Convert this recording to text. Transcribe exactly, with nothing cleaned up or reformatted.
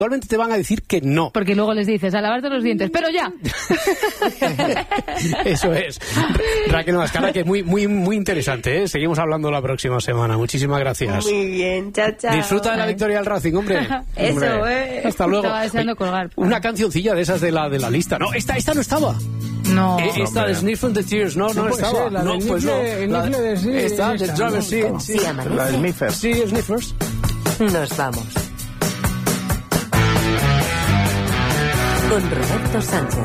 Actualmente te van a decir que no. Porque luego les dices, a lavarte los dientes, pero ya. Eso es. Raquel Mascara, que muy, muy, muy interesante, ¿eh? Seguimos hablando la próxima semana. Muchísimas gracias. Muy bien, chao, chao. Disfruta de la victoria del Racing, hombre. Eso, hombre. eh. Hasta luego. Estaba deseando Oye, colgar. Una cancioncilla de esas de la, de la lista. No, esta, esta no estaba. No. Eh, esta de Sniff from the Tears, no, no, No puede estaba. ser, la no, del pues no. Nifle- el La- Nifle de sí, Esta, de esa, Driver ¿no? Seat. Sí, Sí, amanece. La Sniffers. sí, Sniffers. Nos vamos. Con Roberto Sánchez.